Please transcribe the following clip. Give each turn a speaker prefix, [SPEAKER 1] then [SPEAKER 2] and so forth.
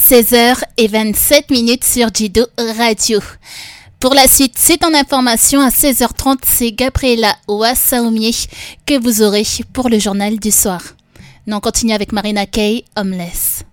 [SPEAKER 1] 16h27 sur Jido Radio. Pour la suite, c'est en information à 16h30, c'est Gabriela Wassaomier que vous aurez pour le journal du soir. Nous on continue avec Marina Kaye, Homeless.